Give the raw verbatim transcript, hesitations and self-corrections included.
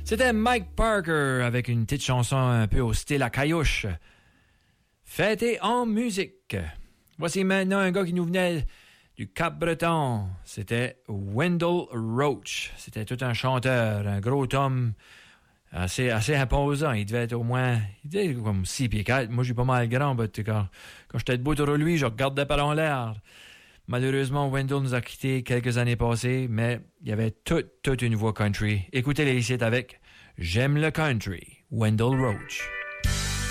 C'était Mike Parker avec une petite chanson un peu au style à caillouche. Fêté en musique. Voici maintenant un gars qui nous venait du Cap-Breton. C'était Wendell Roach. C'était tout un chanteur, un gros homme assez, assez imposant. Il devait être au moins, il devait être comme six pieds quatre. Moi, je suis pas mal grand, mais quand, quand j'étais debout sur lui, je regardais pas en l'air. Malheureusement, Wendell nous a quittés quelques années passées, mais il y avait toute, toute une voix country. Écoutez-les ici avec J'aime le country, Wendell Roach.